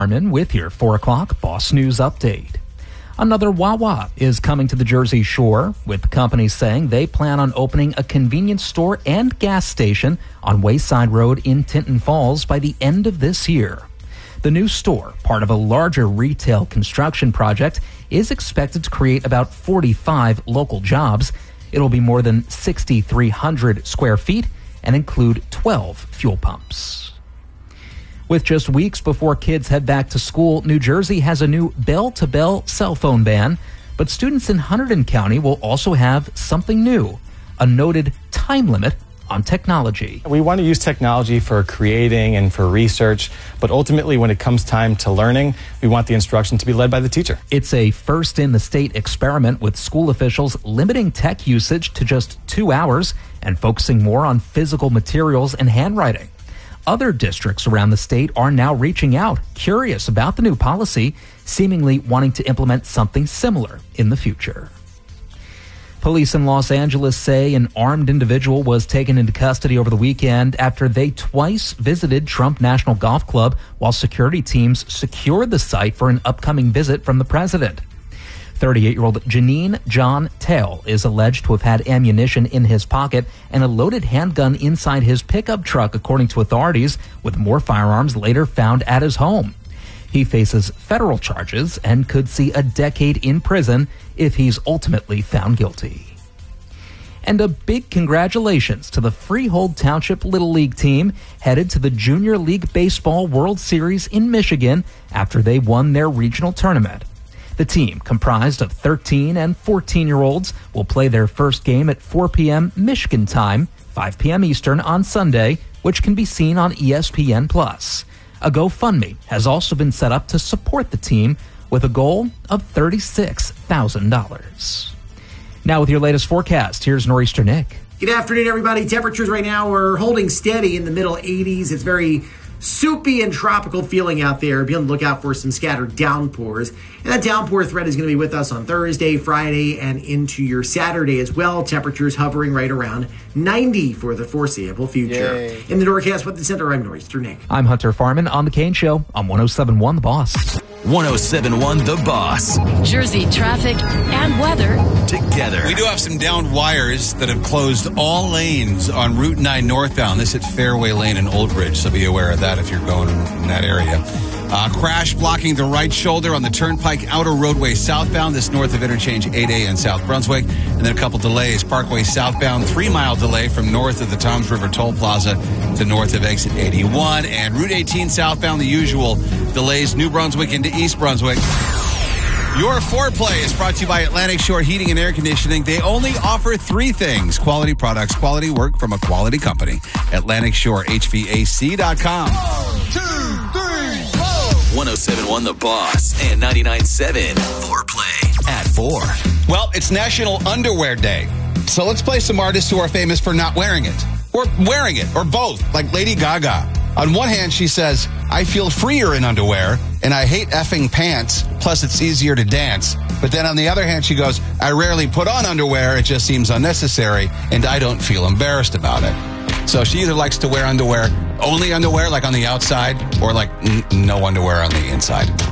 With your 4 o'clock Boss News Update. Another Wawa is coming to the Jersey Shore, with companies saying they plan on opening a convenience store and gas station on Wayside Road in Tinton Falls by the end of this year. The new store, part of a larger retail construction project, is expected to create about 45 local jobs. It'll be more than 6,300 square feet and include 12 fuel pumps. With just weeks before kids head back to school, New Jersey has a new bell-to-bell cell phone ban, but students in Hunterdon County will also have something new, a noted time limit on technology. We want to use technology for creating and for research, but ultimately when it comes time to learning, we want the instruction to be led by the teacher. It's a first-in-the-state experiment with school officials limiting tech usage to just 2 hours and focusing more on physical materials and handwriting. Other districts around the state are now reaching out, curious about the new policy, seemingly wanting to implement something similar in the future. Police in Los Angeles say an armed individual was taken into custody over the weekend after they twice visited Trump National Golf Club while security teams secured the site for an upcoming visit from the president. 38-year-old Janine John Tale is alleged to have had ammunition in his pocket and a loaded handgun inside his pickup truck, according to authorities, with more firearms later found at his home. He faces federal charges and could see a decade in prison if he's ultimately found guilty. And a big congratulations to the Freehold Township Little League team headed to the Junior League Baseball World Series in Michigan after they won their regional tournament. The team, comprised of 13 and 14-year-olds, will play their first game at 4 p.m. Michigan time, 5 p.m. Eastern on Sunday, which can be seen on ESPN+. A GoFundMe has also been set up to support the team with a goal of $36,000. Now with your latest forecast, here's Nor'easter Nick. Good afternoon, everybody. Temperatures right now are holding steady in the middle 80s. It's very soupy and tropical feeling out there. Be on the lookout for some scattered downpours. And that downpour threat is going to be with us on Thursday, Friday, and into your Saturday as well. Temperatures hovering right around 90 for the foreseeable future. Yay. In the Norcast Weather Center, I'm Nor'easter Nick. I'm Hunter Farman on The Kane Show on 107.1 The Boss. 107.1 The Boss. Jersey traffic and weather together. We do have some downed wires that have closed all lanes on Route 9 northbound. This at Fairway Lane in Old Bridge, so be aware of that if you're going in that area. Crash blocking the right shoulder on the Turnpike Outer Roadway southbound. This north of Interchange 8A in South Brunswick. And then a couple delays. Parkway southbound, 3-mile delay from north of the Toms River Toll Plaza to north of Exit 81. And Route 18 southbound, the usual delays, New Brunswick into East Brunswick. Your foreplay is brought to you by Atlantic Shore Heating and Air Conditioning. They only offer 3 things: quality products, quality work from a quality company. AtlanticShoreHVAC.com. 107.1 The Boss and 99.7 Foreplay at 4. Well, it's National Underwear Day. So let's play some artists who are famous for not wearing it. Or wearing it, or both, like Lady Gaga. On one hand, she says, I feel freer in underwear, and I hate effing pants, plus it's easier to dance. But then on the other hand, she goes, I rarely put on underwear, it just seems unnecessary, and I don't feel embarrassed about it. So she either likes to wear underwear, only underwear, like on the outside, or like no underwear on the inside.